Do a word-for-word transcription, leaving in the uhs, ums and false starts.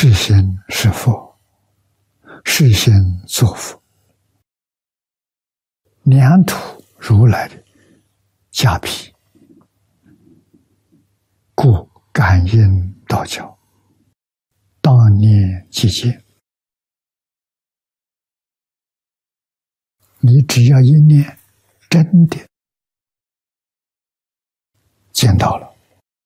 是心是佛，是心作佛，两土如来的加庇，故感应道交，当念即见。你只要一念，真的见到了。